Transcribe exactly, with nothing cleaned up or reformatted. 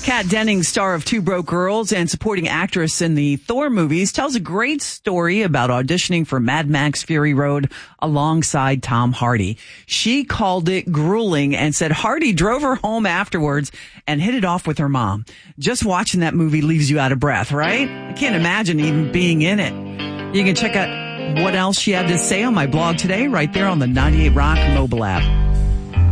Kat Dennings, star of Two Broke Girls and supporting actress in the Thor movies, tells a great story about auditioning for Mad Max Fury Road alongside Tom Hardy. She called it grueling and said Hardy drove her home afterwards and hit it off with her mom. Just watching that movie leaves you out of breath, right? I can't imagine even being in it. You can check out what else she had to say on my blog today right there on the ninety-eight Rock mobile app.